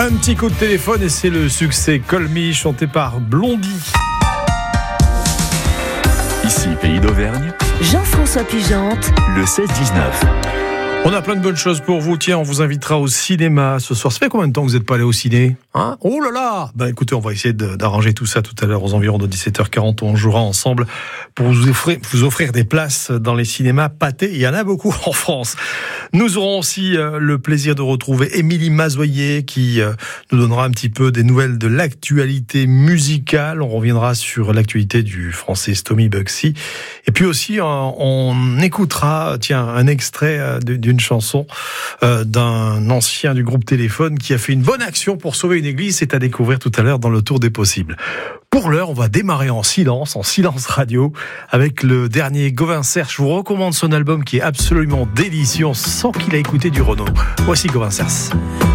Un petit coup de téléphone et c'est le succès Call Me, chanté par Blondie. Ici, Pays d'Auvergne, Jean-François Pugente, le 16-19. On a plein de bonnes choses pour vous. Tiens, on vous invitera au cinéma ce soir. Ça fait combien de temps que vous n'êtes pas allé au ciné, hein? Oh là là! Ben écoutez, on va essayer d'arranger tout ça tout à l'heure aux environs de 17h40. On jouera ensemble pour vous offrir des places dans les cinémas pâtés. Il y en a beaucoup en France. Nous aurons aussi le plaisir de retrouver Émilie Mazoyer qui nous donnera un petit peu des nouvelles de l'actualité musicale. On reviendra sur l'actualité du français Stomy Bugsy. Et puis aussi, on écoutera un extrait d'une chanson d'un ancien du groupe Téléphone qui a fait une bonne action pour sauver une église. C'est à découvrir tout à l'heure dans le Tour des possibles. Pour l'heure, on va démarrer en silence radio, avec le dernier Gauvin Cerce. Je vous recommande son album qui est absolument délicieux. On sent qu'il a écouté du Renaud. Voici Gauvin Cerce.